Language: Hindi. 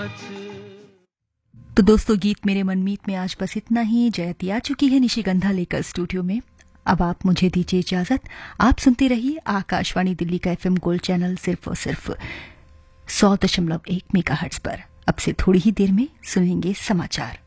तो दोस्तों, गीत मेरे मनमीत में आज बस इतना ही। जयती आ चुकी है निशिगंधा लेकर स्टूडियो में। अब आप मुझे दीजिए इजाजत। आप सुनते रहिए आकाशवाणी दिल्ली का FM गोल्ड चैनल सिर्फ और सिर्फ 100.1 मेगाहर्ट्ज पर। अब से थोड़ी ही देर में सुनेंगे समाचार।